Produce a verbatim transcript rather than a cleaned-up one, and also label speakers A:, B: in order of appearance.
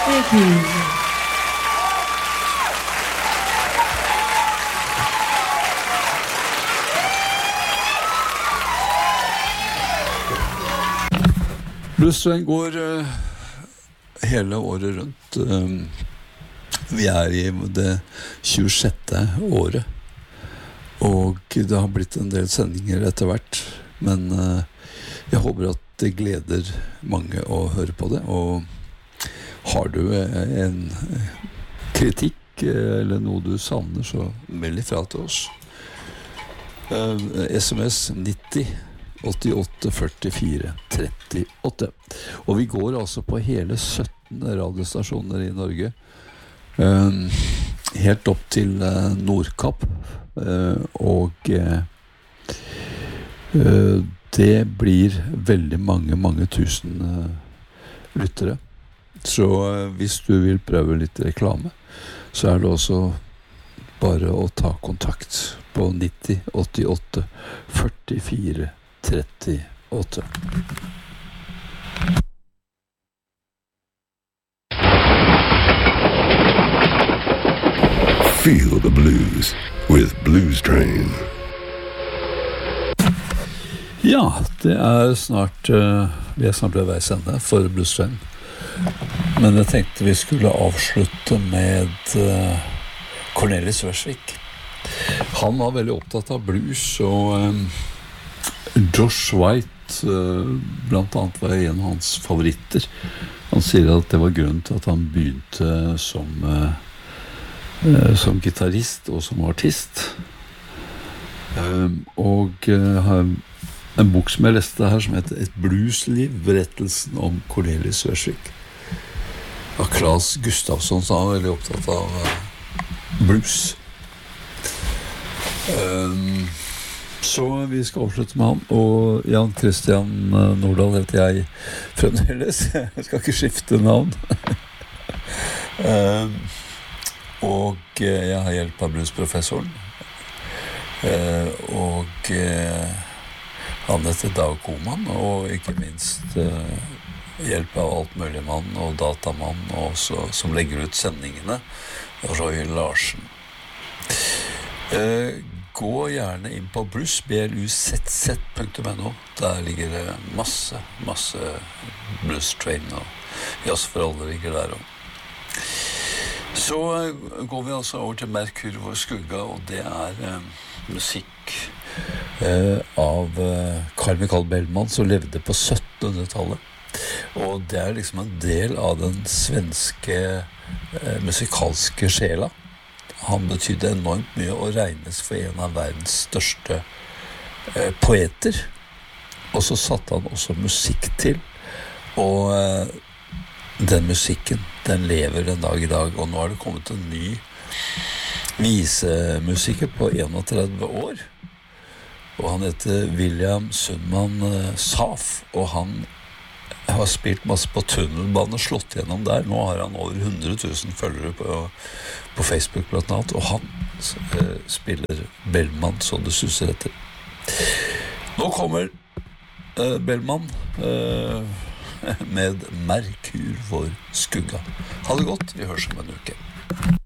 A: Thank you.
B: Bluesveien går uh, hele året rundt. Um, vi er i det tjuesjette året, og det har blitt en del sendinger etter hvert, men uh, jeg håper at det gleder mange å høre på det, og har du uh, en kritikk uh, eller noe du savner, så meld ifra til oss. Uh, SMS nitti åttiåtte førtifire trettiåtte. Og vi går altså på hele sytten radiostasjoner i Norge, um, helt opp til uh, Nordkapp, uh, og uh, uh, det blir veldig mange, mange tusen uh, lyttere. Så uh, hvis du vil prøve litt reklame, så er det også bare å ta kontakt på nitti åttiåtte førtifire trettiåtte.
C: Feel the blues with Blues Train.
B: Ja, det er snart uh, vi er snart ved veis ende for Blues Train. Men jeg tenkte vi skulle avslutte med uh, Cornelis Vreeswijk. Han var veldig opptatt av blues, og um, Josh White uh, blant annet var en av hans favoritter. Han sier at det var grunnen til at han begynte som uh, uh, som gitarrist og som artist. Um, og uh, en bok som jeg leste her som heter Et bluesliv, berettelsen om Cornelis Vreeswijk. Og Claes Gustafsson sa han var veldig opptatt av uh, blues. Um, Så vi skal avslutte med han. Og Jan Christian Nordahl heter jeg fremdeles. Jeg skal ikke skifte navn. uh, og jeg har hjelp av bluesprofessoren. Uh, og uh, han heter Dag Koman. Og ikke minst uh, hjelp av alt mulig mann og datamann også, som legger ut sendingene. Roy Larsen. Uh, Gå gjerne inn på blues, b l u z z punktum n o. Der ligger det masse, masse Blues Train, og Jazz for alle ligger der også. Så går vi altså over til Merkur vår skugga, og det er eh, musikk eh, av eh, Carl Michael Bellman, som levde på syttenhundretallet. Og det er liksom en del av den svenske eh, musikalske sjela. Han betydde enormt mye og regnes for en av verdens største eh, poeter. Og så satte han også musikk til. Og eh, den musikken, den lever en dag i dag. Og nå har det kommet en ny visemusiker på trettien år. Og han heter William Sundman eh, Saf. Og han har spilt masse på tunnelbane, slått gjennom der. Nå har han over hundre tusen følgere på, på Facebook blant annet, og han eh, spiller Bellman så det suser etter. Nå kommer eh, Bellman eh, med Merkur vår skugga. Ha det godt, vi høres om en uke.